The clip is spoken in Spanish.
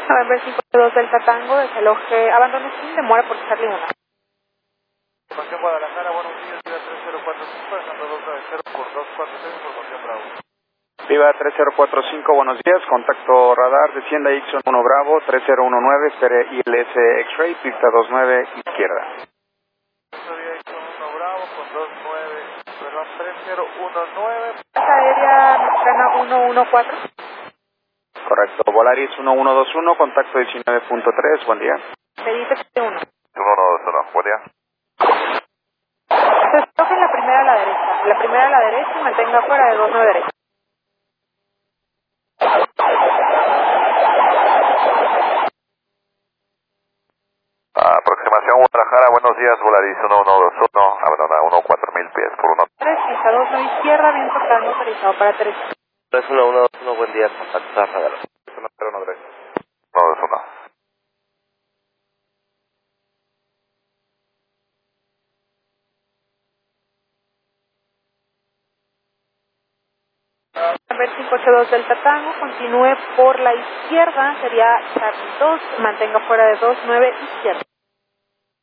November 52 Delta Tango, desaloje, abandono sin demora por Charlie 1. Información Guadalajara, buenos días, Viva 3045, dejando 290 por 246, información Bravo. Viva 3045, buenos días, contacto radar, descienda Ixon 1 Bravo, 3019, espere ILS X-Ray, pista 29, izquierda. Todavía Ixon 1 Bravo con 29, perdón, 3019. Aérea Mexicana 114. Correcto, Volaris 1121, contacto 19.3, buen día. Pedite 1. 1121, buen día. Se escoge en la primera a la derecha. La primera a la derecha y mantenga fuera de 29 derecha. Aproximación Guadalajara, buenos días, Volaris 1121, abandona 14000 pies por 1. 3, pista 2, no izquierda, viento calmo autorizado para 3. 3121, buen día, contacto radar. 113. 121. Ver 582 Delta Tango, continúe por la izquierda, sería Charlie 2, mantenga fuera de 29 izquierda.